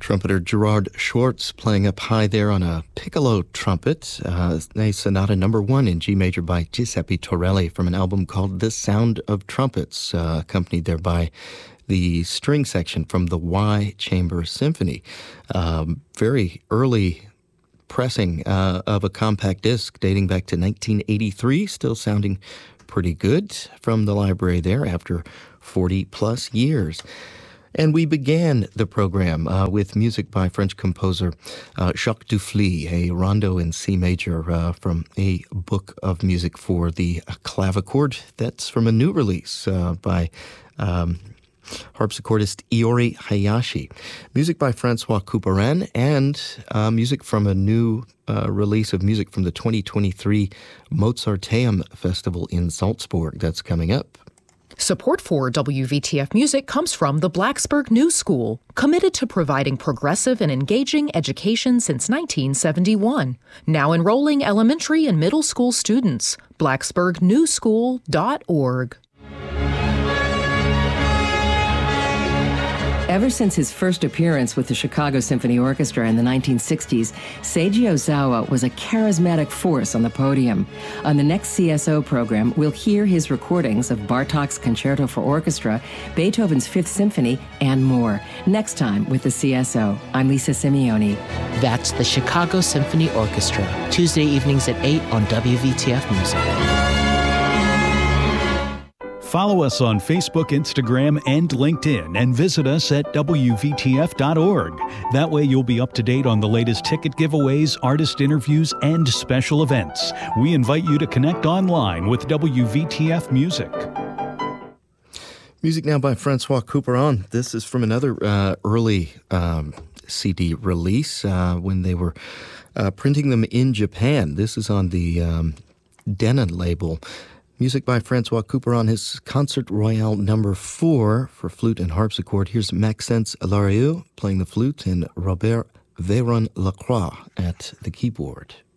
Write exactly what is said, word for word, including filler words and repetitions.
Trumpeter Gerard Schwartz playing up high there on a piccolo trumpet. Uh, a sonata number one in G major by Giuseppe Torelli from an album called The Sound of Trumpets, uh, accompanied there by the string section from the Y Chamber Symphony. Um, very early pressing uh, of a compact disc dating back to nineteen eighty-three, still sounding pretty good from the library there after forty plus years. And we began the program uh, with music by French composer uh, Jacques Dufley, a rondo in C major uh, from a book of music for the clavichord. That's from a new release uh, by um, harpsichordist Iori Hayashi. Music by Francois Couperin, and uh, music from a new uh, release of music from the twenty twenty-three Mozarteum Festival in Salzburg. That's coming up. Support for W V T F Music comes from the Blacksburg New School, committed to providing progressive and engaging education since nineteen seventy-one. Now enrolling elementary and middle school students. blacksburg new school dot org. Ever since his first appearance with the Chicago Symphony Orchestra in the nineteen sixties, Seiji Ozawa was a charismatic force on the podium. On the next C S O program, we'll hear his recordings of Bartók's Concerto for Orchestra, Beethoven's Fifth Symphony, and more. Next time with the C S O. I'm Lisa Simeoni. That's the Chicago Symphony Orchestra, Tuesday evenings at eight on W V T F Music. Follow us on Facebook, Instagram, and LinkedIn, and visit us at W V T F dot org. That way you'll be up to date on the latest ticket giveaways, artist interviews, and special events. We invite you to connect online with W V T F Music. Music now by Francois Couperin. This is from another uh, early um, C D release uh, when they were uh, printing them in Japan. This is on the um, Denon label. Music by Francois Couperin, his Concert Royale number four for flute and harpsichord. Here's Maxence Larieux playing the flute and Robert Véron Lacroix at the keyboard.